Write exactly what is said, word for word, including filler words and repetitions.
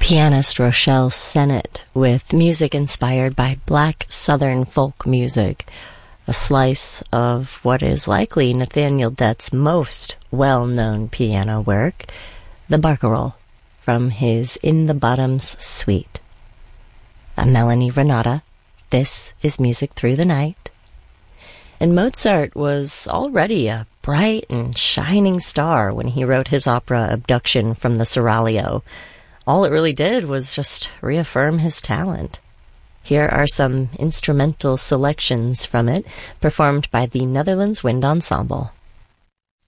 pianist Rochelle Sennett with music inspired by black Southern folk music, a slice of what is likely Nathaniel Dett's most well-known piano work, the Barcarolle, from his In the Bottoms suite. I'm Melanie Renata. This is Music Through the Night. And Mozart was already a bright and shining star when he wrote his opera Abduction from the Seraglio. All it really did was just reaffirm his talent. Here are some instrumental selections from it, performed by the Netherlands Wind Ensemble.